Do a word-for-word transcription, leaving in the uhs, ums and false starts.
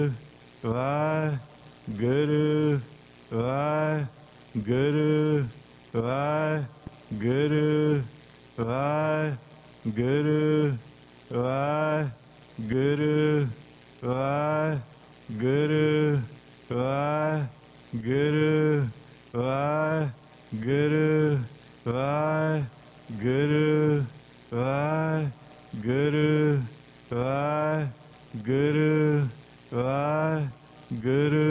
Waheguru Waheguru Waheguru Waheguru Waheguru Waheguru Waheguru Waheguru Waheguru Waheguru Waheguru Waheguru